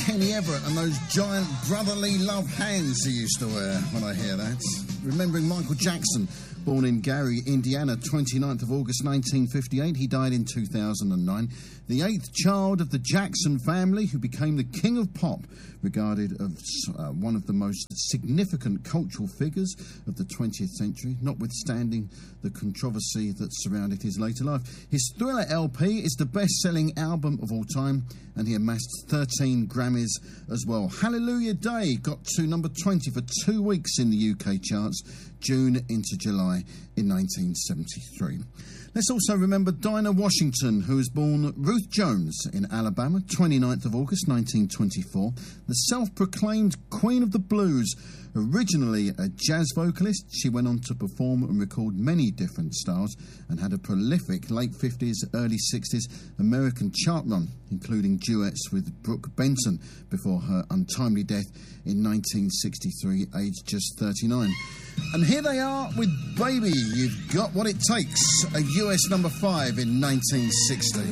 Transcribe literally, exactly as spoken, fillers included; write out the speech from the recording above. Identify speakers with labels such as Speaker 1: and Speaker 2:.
Speaker 1: Kenny Everett and those giant brotherly love hands he used to wear when I hear that. Remembering Michael Jackson, born in Gary, Indiana, twenty-ninth of August nineteen fifty-eight. He died in two thousand nine. The eighth child of the Jackson family, who became the king of pop, regarded as uh, one of the most significant cultural figures of the twentieth century, notwithstanding the controversy that surrounded his later life. His Thriller L P is the best-selling album of all time, and he amassed thirteen Grammys as well. Hallelujah Day got to number twenty for two weeks in the U K charts, June into July in nineteen seventy-three. Let's also remember Dinah Washington, who was born Ruth Jones in Alabama, twenty-ninth of August nineteen twenty-four, the self-proclaimed Queen of the Blues. Originally a jazz vocalist, she went on to perform and record many different styles and had a prolific late fifties, early sixties American chart run, including duets with Brooke Benton before her untimely death in nineteen sixty-three, aged just thirty-nine. And here they are with Baby, You've Got What It Takes, a U S number five in nineteen sixty.